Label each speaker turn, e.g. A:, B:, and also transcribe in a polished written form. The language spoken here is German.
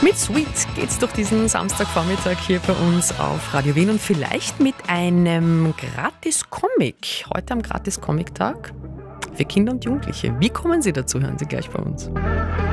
A: Mit Sweet geht's durch diesen Samstagvormittag hier bei uns auf Radio Wien und vielleicht mit einem Gratis-Comic. Heute am Gratis-Comic-Tag für Kinder und Jugendliche. Wie kommen Sie dazu? Hören Sie gleich bei uns.